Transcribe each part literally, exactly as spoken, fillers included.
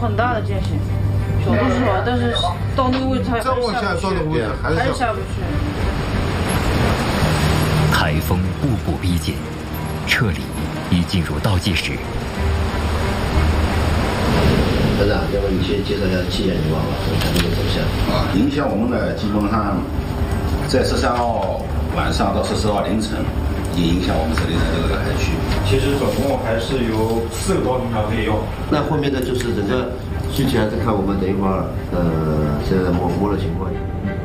很大的间隙，小度是吧？但是到那个位置它再往下到那个位置还是还是下不去。 台风步步逼近，撤离已进入倒计时。 团长，要不你先介绍一下气象情况吧，和台风的走向。 啊，影响我们的基本上在十三号晚上到十四号凌晨，也影响我们这里的这个海区。 其实总共还是有四个高频条可以用。 那后面的就是整个具体还是看我们等一会儿呃现在摸摸的情况。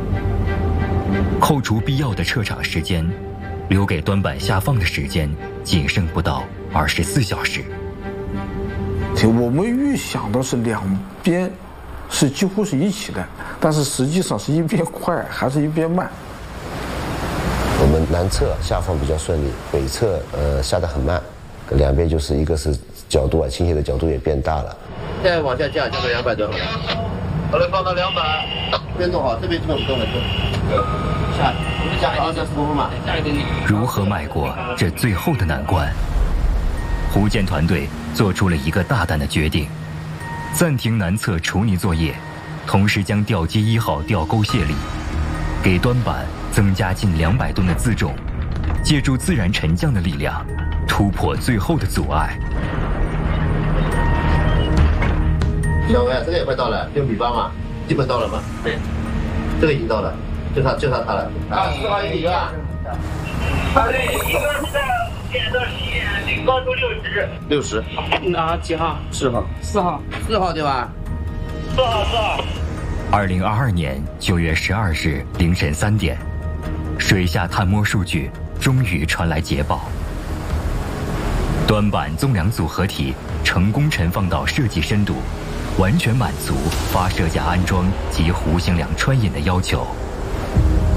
扣除必要的撤场时间，留给端板下放的时间仅剩不到二十四小时。 我们预想的是两边是几乎是一起的，但是实际上是一边快还是一边慢。 我们南侧下放比较顺利，北侧呃下得很慢，两边就是一个是角度啊倾斜的角度也变大了。现在往下降，降到两百多。好了，放到两百。这边动好，这边基本不动了，就下，我们加一点四公分嘛，加一点点。 如何迈过这最后的难关？湖建团队做出了一个大胆的决定，暂停南侧除泥作业，同时将吊机一号吊钩卸力，给端板增加近两百吨的自重，借助自然沉降的力量，突破最后的阻碍。 小伟，这个也快到了，六米八嘛，基本到了嘛。对，这个已经到了，就差就差它了。啊，四号一个。啊， 对，一个是现在是高度六十。 六十。 哪几号？ 四号。 四号。 四号对吧？ 四号，四号。 二零二二年九月十二日凌晨三点，水下探摸数据终于传来捷报：端板纵梁组合体成功沉放到设计深度，完全满足发射架安装及弧形梁穿引的要求。